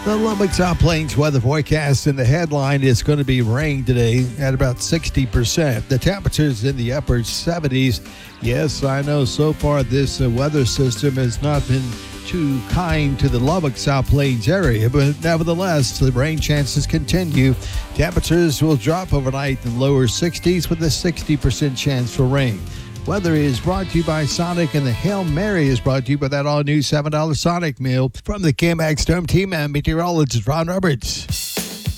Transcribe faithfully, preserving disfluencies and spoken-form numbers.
The Lubbock South Plains weather forecast in the headline is going to be rain today at about sixty percent. The temperatures in the upper seventies. Yes, I know so far this uh, weather system has not been too kind to the Lubbock South Plains area, but nevertheless, the rain chances continue. Temperatures will drop overnight in lower sixties with a sixty percent chance for rain. Weather is brought to you by Sonic, and the Hail Mary is brought to you by that all-new seven dollar Sonic meal. From the K M A X Storm Team, I'm meteorologist Ron Roberts.